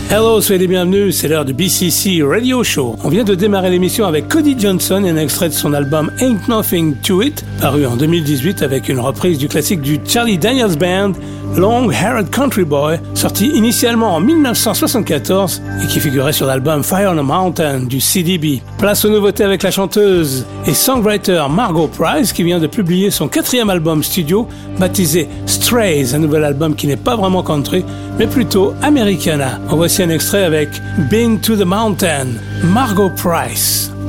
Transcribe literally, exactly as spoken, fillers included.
Hello, soyez les bienvenus, c'est l'heure du B C C Radio Show. On vient de démarrer l'émission avec Cody Johnson et un extrait de son album Ain't Nothing to It, paru en deux mille dix-huit avec une reprise du classique du Charlie Daniels Band, Long Haired Country Boy, sorti initialement en mille neuf cent soixante-quatorze et qui figurait sur l'album Fire on a Mountain du C D B. Place aux nouveautés avec la chanteuse et songwriter Margo Price qui vient de publier son quatrième album studio baptisé Strays, un nouvel album qui n'est pas vraiment country mais plutôt Americana. En voici un extrait avec Been to the Mountain, Margo Price.